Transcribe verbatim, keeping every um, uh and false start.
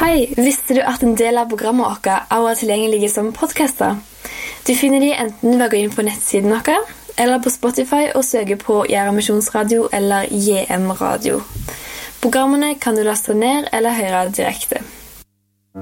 Hei, visste du at en del av programmet vårt er tilgjengelige som podcaster? Du finner de enten ved å gå inn på nettsiden vår, eller på Spotify og søke på Gjæra Misjonsradio eller J M Radio. Programmene kan du laste ned eller høre direkte.